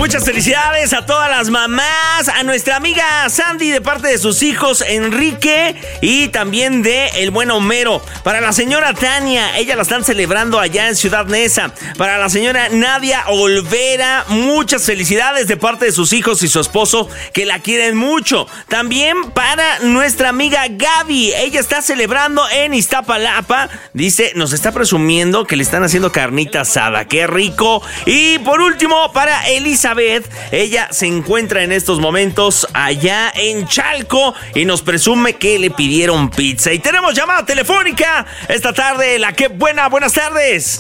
Muchas felicidades a todas las mamás, a nuestra amiga Sandy de parte de sus hijos Enrique y también de el buen Homero. Para la señora Tania, ella la están celebrando allá en Ciudad Neza. Para la señora Nadia Olvera, muchas felicidades de parte de sus hijos y su esposo que la quieren mucho. También para nuestra amiga Gaby, ella está celebrando en Iztapalapa. Dice, nos está presumiendo que le están haciendo carnita asada. ¡Qué rico! Y por último, para Elizabeth, ella se encuentra en estos momentos allá en Chalco y nos presume que le pidieron pizza. Y tenemos llamada telefónica esta tarde. Buenas tardes.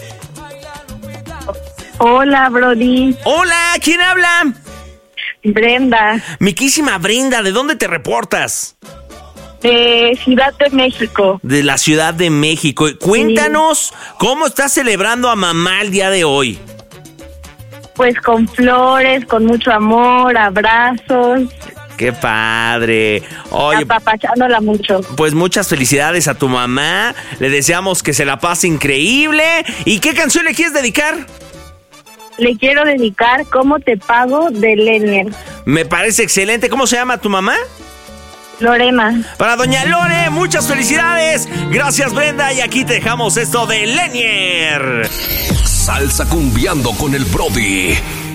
Hola, Brody. Hola, ¿quién habla? Brenda. Miquísima Brenda, ¿de dónde te reportas? De Ciudad de México. De la Ciudad de México. Cuéntanos, ¿cómo estás celebrando a mamá el día de hoy? Pues con flores, con mucho amor, abrazos. ¡Qué padre! Oye, apapachándola mucho. Pues muchas felicidades a tu mamá. Le deseamos que se la pase increíble. ¿Y qué canción le quieres dedicar? Le quiero dedicar ¿Cómo te pago? De Lenier. Me parece excelente. ¿Cómo se llama tu mamá? Lorena. Para doña Lore, muchas felicidades. Gracias, Brenda. Y aquí te dejamos esto de Lenier. Salsa cumbiando con el Brody.